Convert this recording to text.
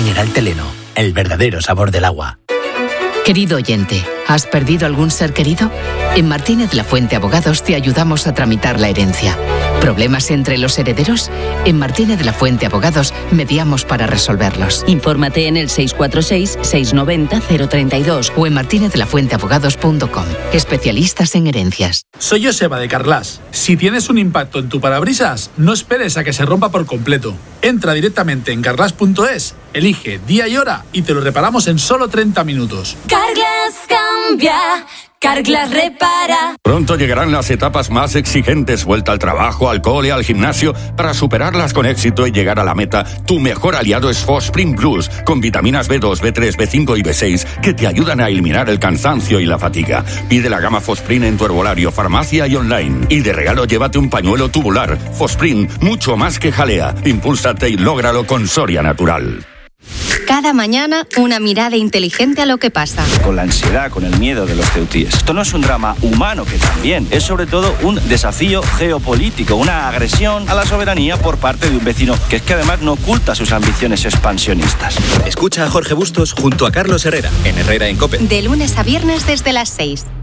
mineral Teleno, el verdadero sabor del agua. Querido oyente, ¿has perdido algún ser querido? En Martínez La Fuente Abogados te ayudamos a tramitar la herencia. ¿Problemas entre los herederos? En Martínez La Fuente Abogados mediamos para resolverlos. Infórmate en el 646-690-032 o en martinezlafuenteabogados.com. Especialistas en herencias. Soy Joseba de Carglass. Si tienes un impacto en tu parabrisas, no esperes a que se rompa por completo. Entra directamente en carglass.es, elige día y hora y te lo reparamos en solo 30 minutos. Carglass cambia, Carglass repara. Pronto llegarán las etapas más exigentes, vuelta al trabajo, al cole, al gimnasio. Para superarlas con éxito y llegar a la meta, tu mejor aliado es Fosprint Plus, con vitaminas B2, B3, B5 y B6 que te ayudan a eliminar el cansancio y la fatiga. Pide la gama Fosprint en tu herbolario, farmacia y online. Y de regalo llévate un pañuelo tubular. Fosprint, mucho más que jalea. Impúlsate y lógralo con Soria Natural. Cada mañana, una mirada inteligente a lo que pasa. Con la ansiedad, con el miedo de los ceutíes. Esto no es un drama humano, que también es sobre todo un desafío geopolítico, una agresión a la soberanía por parte de un vecino que es que además no oculta sus ambiciones expansionistas. Escucha a Jorge Bustos junto a Carlos Herrera, en Herrera en COPE. De lunes a viernes desde las 6.